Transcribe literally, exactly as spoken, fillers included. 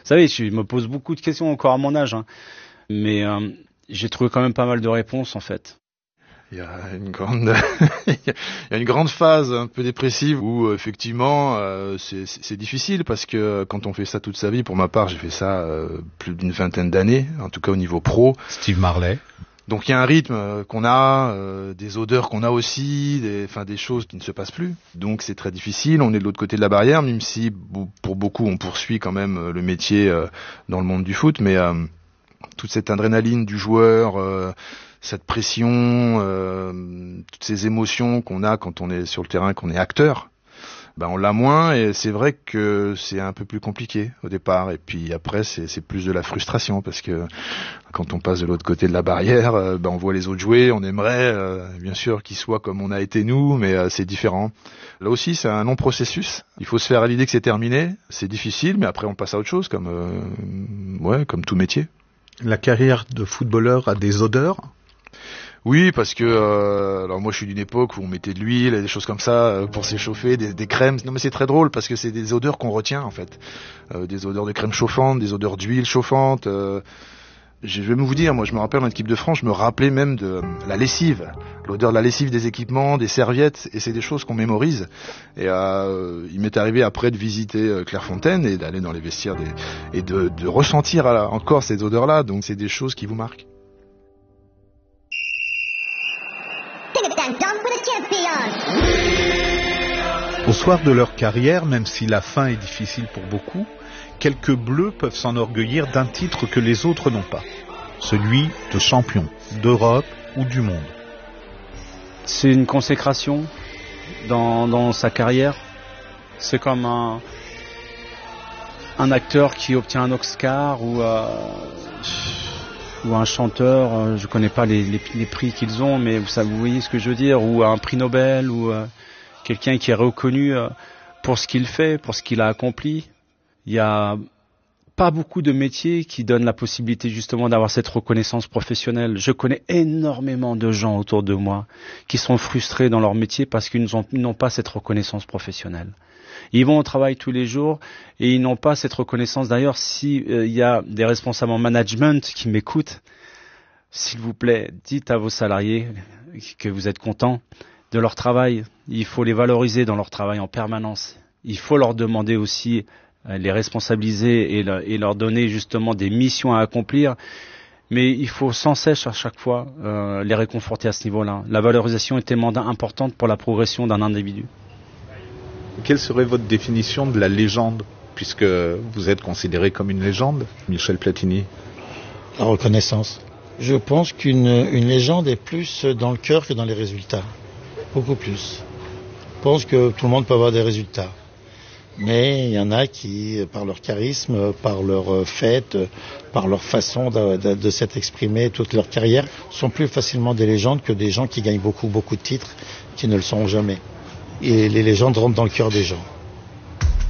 savez, je me pose beaucoup de questions encore à mon âge, hein. mais euh, j'ai trouvé quand même pas mal de réponses en fait. Il y a une grande, il y a une grande phase un peu dépressive où effectivement euh, c'est, c'est difficile parce que quand on fait ça toute sa vie, pour ma part j'ai fait ça euh, plus d'une vingtaine d'années, en tout cas au niveau pro. Steve Marley. Donc il y a un rythme qu'on a, euh, des odeurs qu'on a aussi, des, enfin des choses qui ne se passent plus. Donc c'est très difficile. On est de l'autre côté de la barrière, même si pour beaucoup on poursuit quand même le métier euh, dans le monde du foot, mais euh, toute cette adrénaline du joueur. Euh, cette pression, euh, toutes ces émotions qu'on a quand on est sur le terrain, qu'on est acteur, ben on l'a moins et c'est vrai que c'est un peu plus compliqué au départ. Et puis après, c'est, c'est plus de la frustration parce que quand on passe de l'autre côté de la barrière, euh, ben on voit les autres jouer, on aimerait euh, bien sûr qu'ils soient comme on a été nous, mais euh, c'est différent. Là aussi, c'est un long processus. Il faut se faire à l'idée que c'est terminé. C'est difficile, mais après on passe à autre chose, comme euh, ouais, comme tout métier. La carrière de footballeur a des odeurs ? Oui, parce que euh, alors moi je suis d'une époque où on mettait de l'huile et des choses comme ça euh, pour s'échauffer, des, des crèmes. Non mais c'est très drôle parce que c'est des odeurs qu'on retient en fait, euh, des odeurs de crème chauffante, des odeurs d'huile chauffante. Euh, je vais vous dire, moi je me rappelle en équipe de France, je me rappelais même de la lessive, l'odeur de la lessive des équipements, des serviettes, et c'est des choses qu'on mémorise. Et euh, il m'est arrivé après de visiter Clairefontaine et d'aller dans les vestiaires des, et de, de ressentir encore ces odeurs-là. Donc c'est des choses qui vous marquent. Au soir de leur carrière, même si la fin est difficile pour beaucoup, quelques Bleus peuvent s'enorgueillir d'un titre que les autres n'ont pas, celui de champion d'Europe ou du monde. C'est une consécration dans, dans sa carrière. C'est comme un, un acteur qui obtient un Oscar ou, euh, ou un chanteur, euh, je connais pas les, les, les prix qu'ils ont, mais vous, savez, vous voyez ce que je veux dire, ou un prix Nobel, ou euh, quelqu'un qui est reconnu euh, pour ce qu'il fait, pour ce qu'il a accompli. Il y a pas beaucoup de métiers qui donnent la possibilité justement d'avoir cette reconnaissance professionnelle. Je connais énormément de gens autour de moi qui sont frustrés dans leur métier parce qu'ils n'ont, n'ont pas cette reconnaissance professionnelle. Ils vont au travail tous les jours et ils n'ont pas cette reconnaissance. D'ailleurs, s'il euh, y a des responsables en management qui m'écoutent, s'il vous plaît, dites à vos salariés que vous êtes contents de leur travail. Il faut les valoriser dans leur travail en permanence. Il faut leur demander aussi, euh, les responsabiliser et, le, et leur donner justement des missions à accomplir. Mais il faut sans cesse à chaque fois euh, les réconforter à ce niveau-là. La valorisation est tellement importante pour la progression d'un individu. Quelle serait votre définition de la légende, puisque vous êtes considéré comme une légende, Michel Platini? La reconnaissance. Je pense qu'une une légende est plus dans le cœur que dans les résultats. Beaucoup plus. Je pense que tout le monde peut avoir des résultats. Mais il y en a qui, par leur charisme, par leur fait, par leur façon de, de, de s'être exprimé toute leur carrière, sont plus facilement des légendes que des gens qui gagnent beaucoup, beaucoup de titres, qui ne le sont jamais. Et les légendes rentrent dans le cœur des gens.